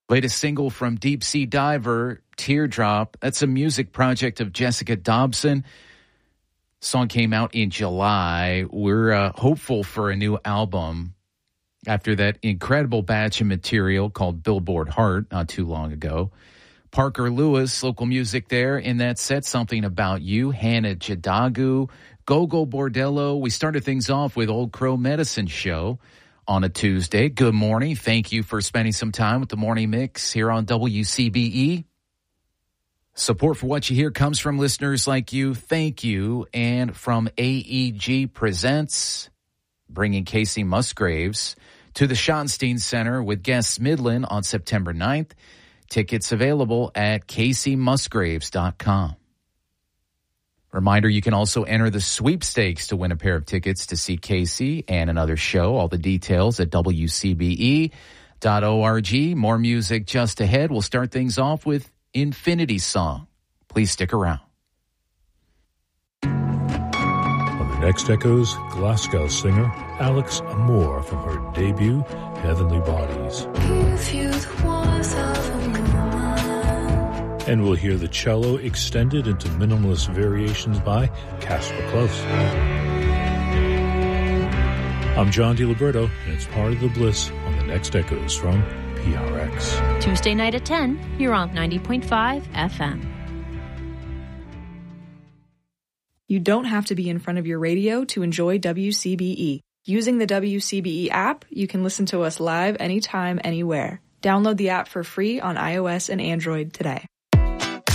Latest single from Deep Sea Diver, Teardrop. That's a music project of Jessica Dobson. Song came out in July. We're hopeful for a new album after that incredible batch of material called Billboard Heart not too long ago. Parker Lewis, local music there in that set. Something About You, Hannah Jadagu, Gogo Bordello. We started things off with Old Crow Medicine Show on a Tuesday. Good morning. Thank you for spending some time with the Morning Mix here on WCBE. Support for what you hear comes from listeners like you. Thank you. And from AEG Presents, bringing Casey Musgraves to the Schottenstein Center with guests Midland on September 9th. Tickets available at CaseyMusgraves.com. Reminder, you can also enter the sweepstakes to win a pair of tickets to see Casey and another show. All the details at WCBE.org. More music just ahead. We'll start things off with Infinity Song. Please stick around. On the next Echoes, Glasgow singer Alex Amour from her debut, Heavenly Bodies. And we'll hear the cello extended into minimalist variations by Casper Close. I'm John DiLiberto, and it's part of the bliss on the next Echoes from PRX. Tuesday night at 10, you're on 90.5 FM. You don't have to be in front of your radio to enjoy WCBE. Using the WCBE app, you can listen to us live anytime, anywhere. Download the app for free on iOS and Android today.